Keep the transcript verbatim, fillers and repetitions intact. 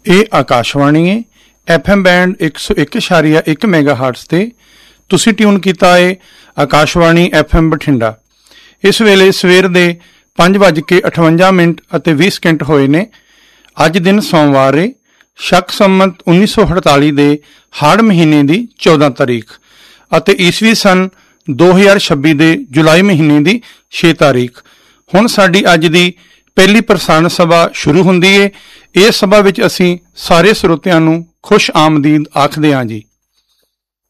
ਇਹ ਆਕਾਸ਼ਵਾਣੀ ਹੈ, F M band ਇੱਕ ਸੌ ਇੱਕ ਇਸ਼ਾਰੀਆ ਇੱਕ ਮੈਗਾ ਹਾਰਟਸ ਤੇ ਤੁਸੀਂ ਟਿਊਨ ਕੀਤਾ ਹੈ ਆਕਾਸ਼ਵਾਣੀ ਐਫ ਐਮ ਬਠਿੰਡਾ। ਇਸ ਵੇਲੇ ਸਵੇਰ ਦੇ ਪੰਜ ਵੱਜ ਕੇ ਅਠਵੰਜਾ ਮਿੰਟ ਅਤੇ ਵੀਹ ਸਕਿੰਟ ਹੋਏ ਨੇ। ਅੱਜ ਦਿਨ ਸੋਮਵਾਰ ਹੈ, ਸ਼ਕ ਸੰਮਤ ਉੱਨੀ ਸੌ ਅਠਤਾਲੀ ਦੇ ਹਾੜ ਮਹੀਨੇ ਦੀ ਚੌਦਾਂ ਤਾਰੀਖ ਅਤੇ ਈਸਵੀ ਸਨ ਦੋ ਹਜ਼ਾਰ ਛੱਬੀ ਦੇ ਜੁਲਾਈ ਮਹੀਨੇ ਦੀ ਛੇ ਤਾਰੀਖ। ਹੁਣ ਸਾਡੀ ਅੱਜ ਦੀ ਪਹਿਲੀ ਪ੍ਰਸਾਰਣ ਸਭਾ ਸ਼ੁਰੂ ਹੁੰਦੀ ਹੈ। ਇਸ ਸਭਾ ਵਿੱਚ ਅਸੀਂ ਸਾਰੇ ਸਰੋਤਿਆਂ ਨੂੰ ਖੁਸ਼ ਆਮਦੀਦ ਆਖਦੇ ਹਾਂ ਜੀ।